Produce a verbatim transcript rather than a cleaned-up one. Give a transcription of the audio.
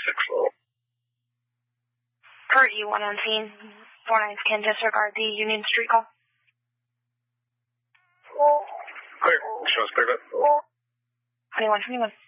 six four. For E one on scene, four nines can disregard the Union Street call. Clear. Shows clear. twenty-one twenty-one.